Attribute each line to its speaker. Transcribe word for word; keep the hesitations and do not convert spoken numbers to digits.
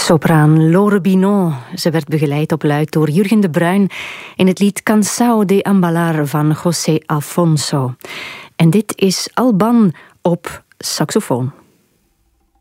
Speaker 1: Sopraan Laure Binon. Ze werd begeleid op luid door Jurgen de Bruin in het lied Cansao de Ambalar van José Alfonso. En dit is Alban op saxofoon.